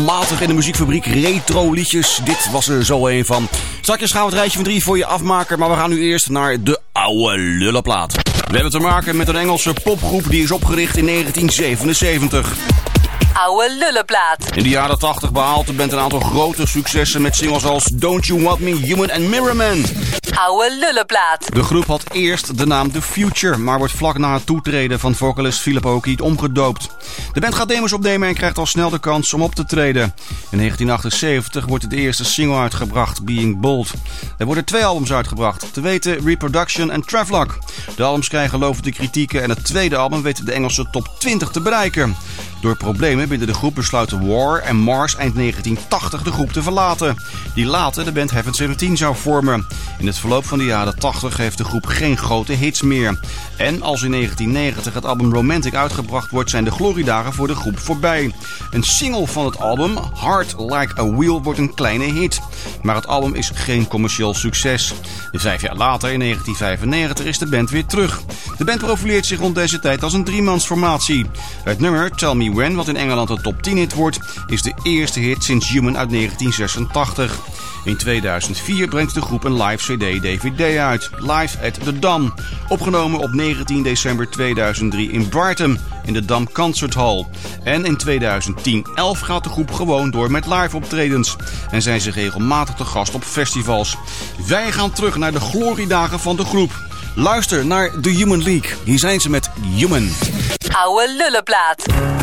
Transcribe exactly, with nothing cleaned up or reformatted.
regelmatig in de muziekfabriek retro liedjes. Dit was er zo een van. Straks gaan we het rijtje van drie voor je afmaken, maar we gaan nu eerst naar de oude lullenplaat. We hebben te maken met een Engelse popgroep die is opgericht in negentien zevenenzeventig. Oude lullenplaat. In de jaren tachtig behaalt de band een aantal grote successen met singles als Don't You Want Me, Human en Mirror Man. Oude lullenplaat. De groep had eerst de naam The Future, maar wordt vlak na het toetreden van vocalist Philip Oakey omgedoopt. De band gaat demos opnemen en krijgt al snel de kans om op te treden. In negentien achtenzeventig wordt de eerste single uitgebracht, Being Bold. Er worden twee albums uitgebracht, te weten Reproduction en Travelogue. De albums krijgen lovende kritieken en het tweede album weet de Engelse top twintig te bereiken. Door problemen binnen de groep besluiten War en Mars eind negentien tachtig de groep te verlaten, die later de band Heaven zeventien zou vormen. In het verloop van de jaren tachtig heeft de groep geen grote hits meer. En als in negentien negentig het album Romantic uitgebracht wordt, zijn de gloriedagen voor de groep voorbij. Een single van het album, Hard Like a Wheel, wordt een kleine hit. Maar het album is geen commercieel succes. Vijf jaar later, in negentien vijfennegentig, is de band weer terug. De band profileert zich rond deze tijd als een driemansformatie. Het nummer Tell Me When, wat in Engeland een top tien hit wordt, is de eerste hit sinds Human uit negentien zesentachtig. In tweeduizend vier brengt de groep een live C D D V D uit, Live at the Dam. Opgenomen op negentien december tweeduizend drie in Brighton, in de Dam Concert Hall. En in tweeduizend tien elf gaat de groep gewoon door met live optredens. En zijn ze regelmatig te gast op festivals. Wij gaan terug naar de gloriedagen van de groep. Luister naar The Human League. Hier zijn ze met Human. Oude lullenplaat.